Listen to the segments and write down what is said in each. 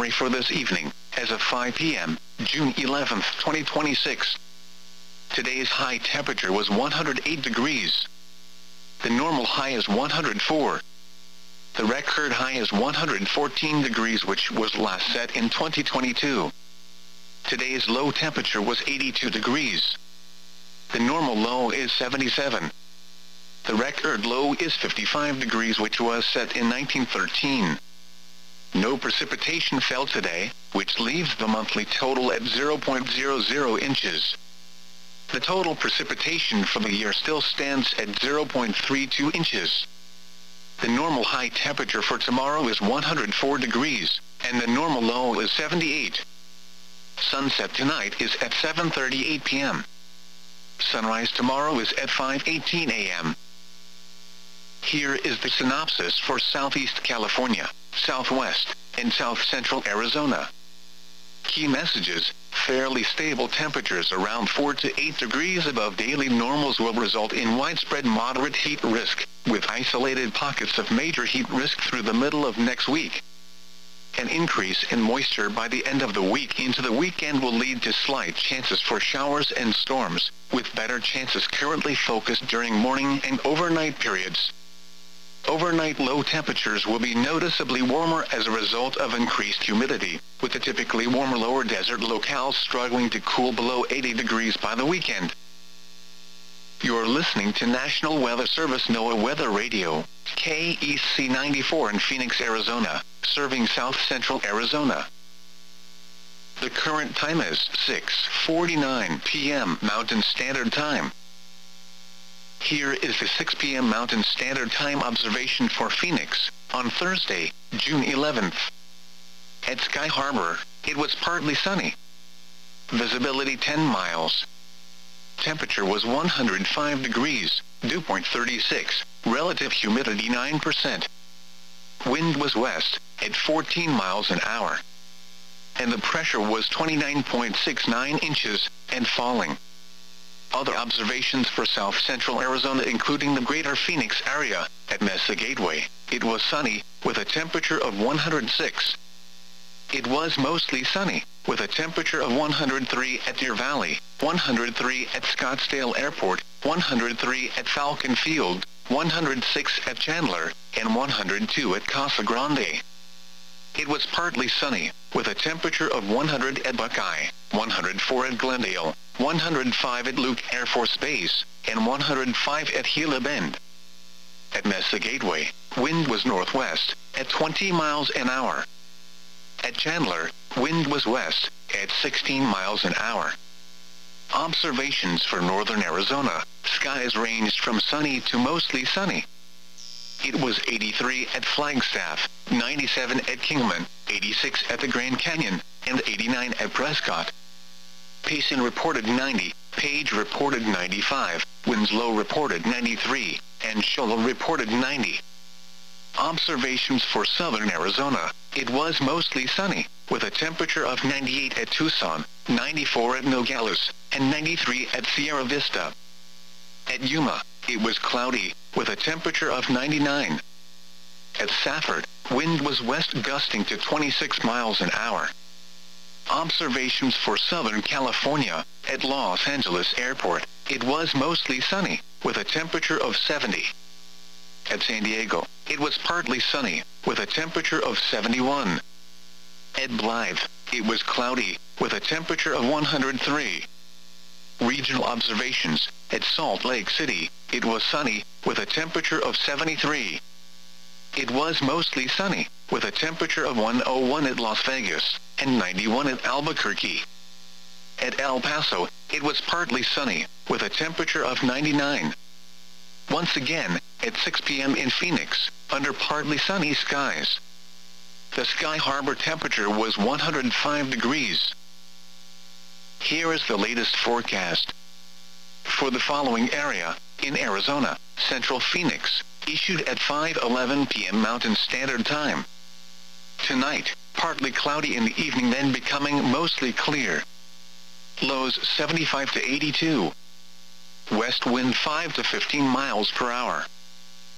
sky for this evening, as of 5 p.m., June 11, 2026. Today's high temperature was 108 degrees. The normal high is 104. The record high is 114 degrees, which was last set in 2022. Today's low temperature was 82 degrees. The normal low is 77. The record low is 55 degrees, which was set in 1913. No precipitation fell today, which leaves the monthly total at 0.00 inches. The total precipitation for the year still stands at 0.32 inches. The normal high temperature for tomorrow is 104 degrees, and the normal low is 78. Sunset tonight is at 7:38 p.m. Sunrise tomorrow is at 5:18 a.m. Here is the synopsis for Southeast California, Southwest, and South Central Arizona. Key messages: fairly stable temperatures around 4 to 8 degrees above daily normals will result in widespread moderate heat risk, with isolated pockets of major heat risk through the middle of next week. An increase in moisture by the end of the week into the weekend will lead to slight chances for showers and storms, with better chances currently focused during morning and overnight periods. Overnight low temperatures will be noticeably warmer as a result of increased humidity, with the typically warmer lower desert locales struggling to cool below 80 degrees by the weekend. You're listening to National Weather Service NOAA Weather Radio, KEC 94 in Phoenix, Arizona, serving South Central Arizona. The current time is 6:49 p.m. Mountain Standard Time. Here is the 6 p.m. Mountain Standard Time observation for Phoenix, on Thursday, June 11th. At Sky Harbor, it was partly sunny. Visibility 10 miles. Temperature was 105 degrees, dew point 36, relative humidity 9%. Wind was west, at 14 miles an hour. And the pressure was 29.69 inches, and falling. Other observations for South Central Arizona, including the greater Phoenix area. At Mesa Gateway, it was sunny, with a temperature of 106. It was mostly sunny, with a temperature of 103 at Deer Valley, 103 at Scottsdale Airport, 103 at Falcon Field, 106 at Chandler, and 102 at Casa Grande. It was partly sunny, with a temperature of 100 at Buckeye, 104 at Glendale, 105 at Luke Air Force Base, and 105 at Gila Bend. At Mesa Gateway, wind was northwest, at 20 miles an hour. At Chandler, wind was west, at 16 miles an hour. Observations for northern Arizona: skies ranged from sunny to mostly sunny. It was 83 at Flagstaff, 97 at Kingman, 86 at the Grand Canyon, and 89 at Prescott. Payson reported 90, Page reported 95, Winslow reported 93, and Shoal reported 90. Observations for southern Arizona: it was mostly sunny, with a temperature of 98 at Tucson, 94 at Nogales, and 93 at Sierra Vista. At Yuma, it was cloudy, with a temperature of 99. At Safford, wind was west gusting to 26 miles an hour. Observations for Southern California: at Los Angeles Airport, it was mostly sunny, with a temperature of 70. At San Diego, it was partly sunny, with a temperature of 71. At Blythe, it was cloudy, with a temperature of 103. Regional observations: at Salt Lake City, it was sunny, with a temperature of 73. It was mostly sunny, with a temperature of 101 at Las Vegas, and 91 at Albuquerque. At El Paso, it was partly sunny, with a temperature of 99. Once again, at 6 p.m. in Phoenix, under partly sunny skies. The Sky Harbor temperature was 105 degrees. Here is the latest forecast. For the following area, in Arizona, Central Phoenix, issued at 5:11 p.m. Mountain Standard Time. Tonight, partly cloudy in the evening, then becoming mostly clear. Lows 75 to 82. West wind 5 to 15 miles per hour.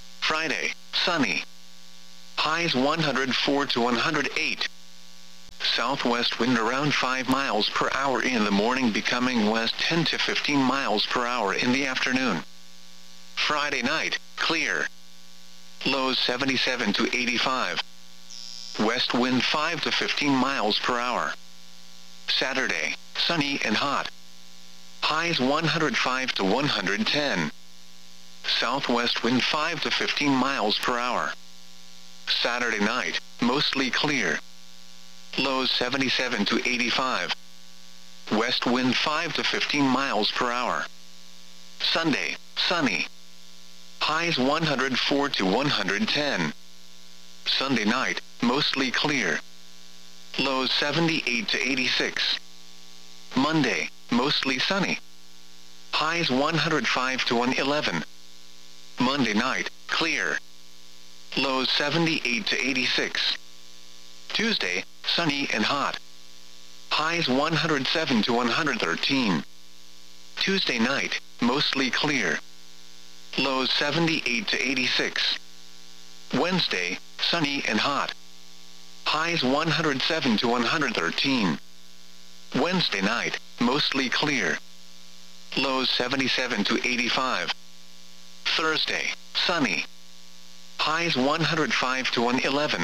Friday, sunny. Highs 104 to 108. southwest wind around 5 miles per hour in the morning, becoming west 10 to 15 miles per hour in the afternoon. Friday night, clear. Lows 77 to 85. West wind 5 to 15 miles per hour. Saturday, sunny and hot. Highs 105 to 110. Southwest wind 5 to 15 miles per hour. Saturday night, mostly clear. Lows 77 to 85. West wind 5 to 15 miles per hour. Sunday, sunny. Highs 104 to 110. Sunday night, mostly clear. Lows 78 to 86. Monday, mostly sunny. Highs 105 to 111. Monday night, clear. Lows 78 to 86. Tuesday, sunny and hot. Highs 107 to 113. Tuesday night, mostly clear. Lows 78 to 86. Wednesday, sunny and hot. Highs 107 to 113. Wednesday night, mostly clear. Lows 77 to 85. Thursday, sunny. Highs 105 to 111.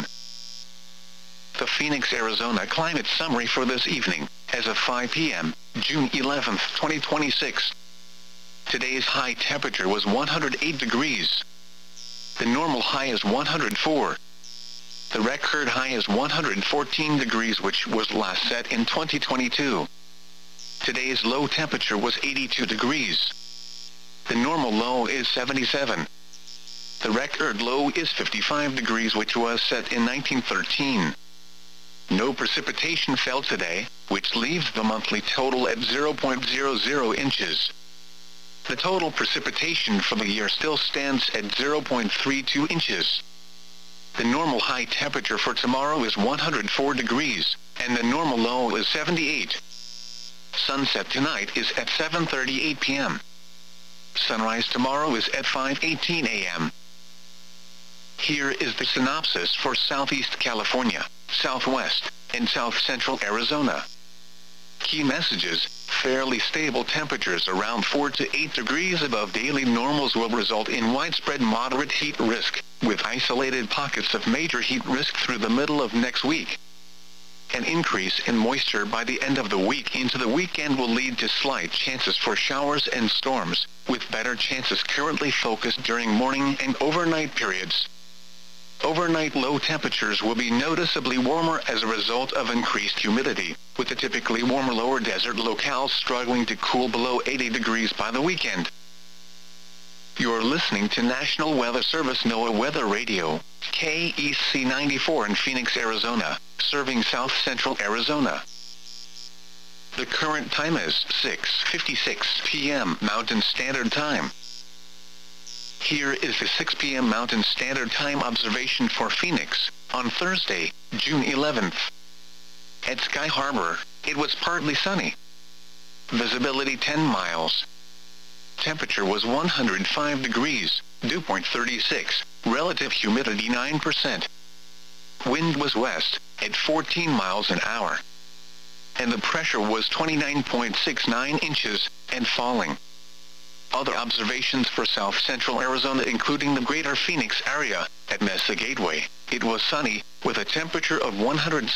The Phoenix, Arizona climate summary for this evening, as of 5 p.m., June 11, 2026. Today's high temperature was 108 degrees. The normal high is 104. The record high is 114 degrees, which was last set in 2022. Today's low temperature was 82 degrees. The normal low is 77. The record low is 55 degrees, which was set in 1913. No precipitation fell today, which leaves the monthly total at 0.00 inches. The total precipitation for the year still stands at 0.32 inches. The normal high temperature for tomorrow is 104 degrees, and the normal low is 78. Sunset tonight is at 7:38 p.m. Sunrise tomorrow is at 5:18 a.m. Here is the synopsis for Southeast California, Southwest, and South Central Arizona. Key messages: fairly stable temperatures around 4 to 8 degrees above daily normals will result in widespread moderate heat risk, with isolated pockets of major heat risk through the middle of next week. An increase in moisture by the end of the week into the weekend will lead to slight chances for showers and storms, with better chances currently focused during morning and overnight periods. Overnight low temperatures will be noticeably warmer as a result of increased humidity, with the typically warmer lower desert locales struggling to cool below 80 degrees by the weekend. You're listening to National Weather Service NOAA Weather Radio, KEC 94 in Phoenix, Arizona, serving South Central Arizona. The current time is 6:56 p.m. Mountain Standard Time. Here is the 6 p.m. Mountain Standard Time observation for Phoenix, on Thursday, June 11th. At Sky Harbor, it was partly sunny. Visibility 10 miles. Temperature was 105 degrees, dew point 36, relative humidity 9%. Wind was west, at 14 miles an hour. And the pressure was 29.69 inches, and falling. Other observations for South Central Arizona, including the greater Phoenix area, at Mesa Gateway, it was sunny, with a temperature of 100.